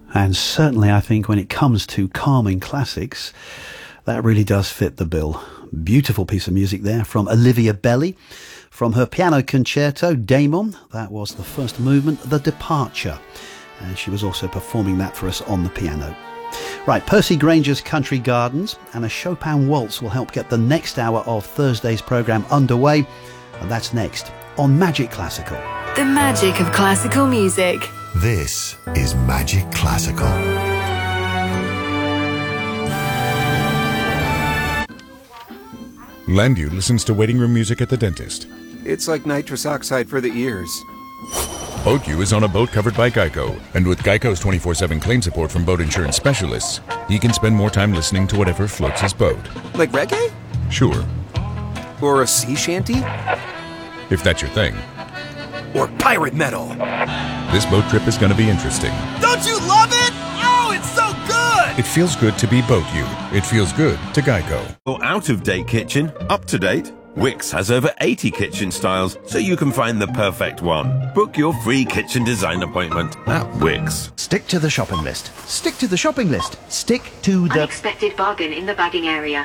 And certainly I think when it comes to calming classics, that really does fit the bill. Beautiful piece of music there from Olivia Belly. From her piano concerto, Damon, that was the first movement, The Departure. And she was also performing that for us on the piano. Right, Percy Granger's Country Gardens and a Chopin waltz will help get the next hour of Thursday's programme underway. And that's next on Magic Classical. The magic of classical music. This is Magic Classical. Landu listens to waiting room music at the dentist. It's like nitrous oxide for the ears. BoatU is on a boat covered by Geico, and with Geico's 24/7 claim support from boat insurance specialists, he can spend more time listening to whatever floats his boat. Like reggae? Sure. Or a sea shanty? If that's your thing. Or pirate metal? This boat trip is going to be interesting. Don't you love it? Oh, it's so good! It feels good to be BoatU. It feels good to Geico. Or out-of-date kitchen, up-to-date? Wix has over 80 kitchen styles, so you can find the perfect one. Book your free kitchen design appointment at Wix. Stick to the shopping list. Stick to the shopping list. Stick to the... Unexpected bargain in the bagging area.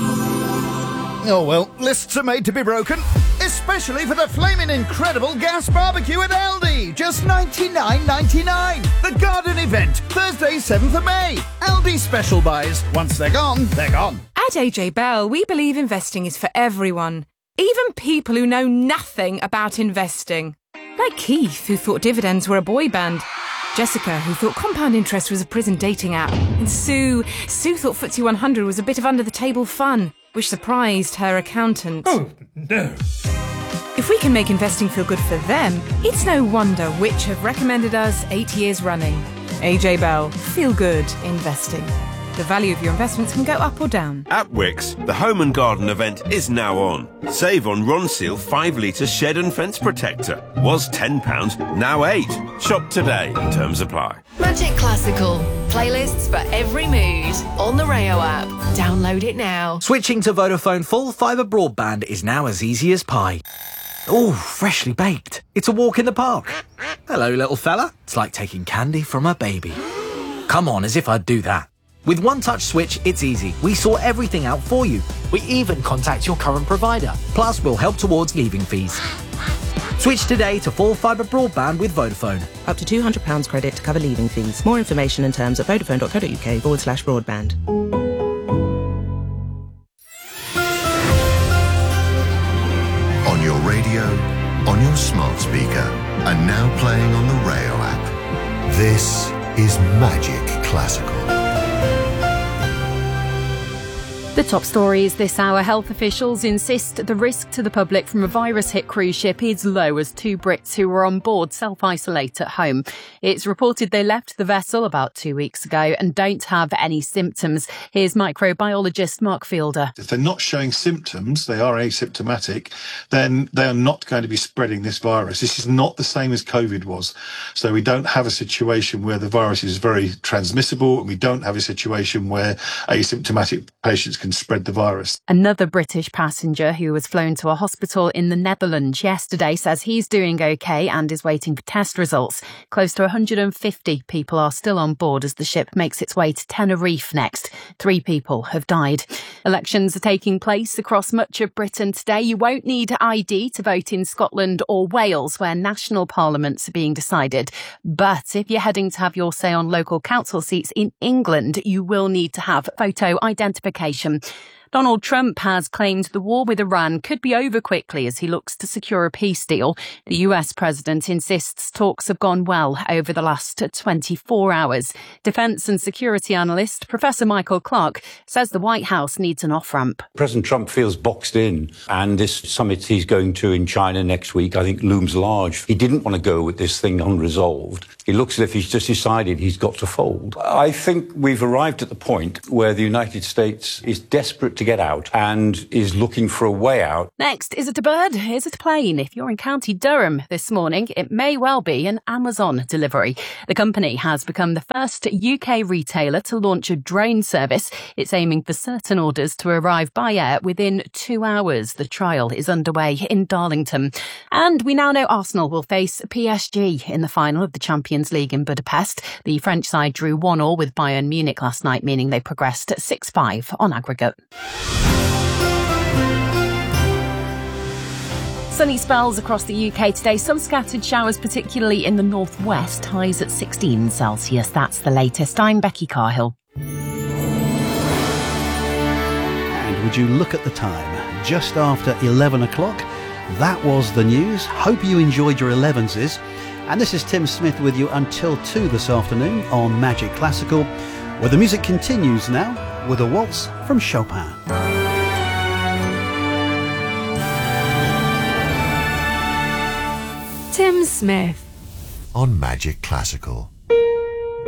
Oh, well, lists are made to be broken. Especially for the flaming incredible gas barbecue at Aldi. Just $99.99. The garden event, Thursday, 7th of May. Aldi special buys. Once they're gone, they're gone. At AJ Bell, we believe investing is for everyone. Even people who know nothing about investing. Like Keith, who thought dividends were a boy band. Jessica, who thought compound interest was a prison dating app. And Sue thought FTSE 100 was a bit of under-the-table fun, which surprised her accountant. Oh, no. If we can make investing feel good for them, it's no wonder which have recommended us 8 years running. AJ Bell, feel good investing. The value of your investments can go up or down. At Wix, the Home and Garden event is now on. Save on Ronseal 5-litre shed and fence protector. Was £10, now £8. Shop today. Terms apply. Magic Classical. Playlists for every mood. On the Rayo app. Download it now. Switching to Vodafone full fibre broadband is now as easy as pie. Oh, freshly baked. It's a walk in the park. Hello, little fella. It's like taking candy from a baby. Come on, as if I'd do that. With One Touch Switch, it's easy. We sort everything out for you. We even contact your current provider. Plus, we'll help towards leaving fees. Switch today to full fibre broadband with Vodafone. Up to £200 credit to cover leaving fees. More information and terms at vodafone.co.uk/broadband. On your radio, on your smart speaker, and now playing on the Rayo app. This is Magic Classical. The top stories this hour. Health officials insist the risk to the public from a virus-hit cruise ship is low as 2 Brits who were on board self-isolate at home. It's reported they left the vessel about 2 weeks ago and don't have any symptoms. Here's microbiologist Mark Fielder. If they're not showing symptoms, they are asymptomatic, then they are not going to be spreading this virus. This is not the same as COVID was. So we don't have a situation where the virus is very transmissible, and we don't have a situation where asymptomatic patients can spread the virus. Another British passenger who was flown to a hospital in the Netherlands yesterday says he's doing okay and is waiting for test results. Close to 150 people are still on board as the ship makes its way to Tenerife next. 3 people have died. Elections are taking place across much of Britain today. You won't need ID to vote in Scotland or Wales, where national parliaments are being decided. But if you're heading to have your say on local council seats in England, you will need to have photo identification. Donald Trump has claimed the war with Iran could be over quickly as he looks to secure a peace deal. The US president insists talks have gone well over the last 24 hours. Defence and security analyst Professor Michael Clark says the White House needs an off-ramp. President Trump feels boxed in, and this summit he's going to in China next week, I think, looms large. He didn't want to go with this thing unresolved. It looks as if he's just decided he's got to fold. I think we've arrived at the point where the United States is desperate to to get out and is looking for a way out. Next, is it a bird? Is it a plane? If you're in County Durham this morning, it may well be an Amazon delivery. The company has become the first UK retailer to launch a drone service. It's aiming for certain orders to arrive by air within 2 hours. The trial is underway in Darlington. And we now know Arsenal will face PSG in the final of the Champions League in Budapest. The French side drew 1-1 with Bayern Munich last night, meaning they progressed 6-5 on aggregate. Sunny spells across the UK today. Some scattered showers, particularly in the northwest. Highs at 16 Celsius. That's the latest. I'm Becky Carhill. And would you look at the time? Just after 11 o'clock. That was the news. Hope you enjoyed your 11s. And this is Tim Smith with you until 2 this afternoon on Magic Classical, where the music continues now with a waltz from Chopin. Tim Smith on Magic Classical.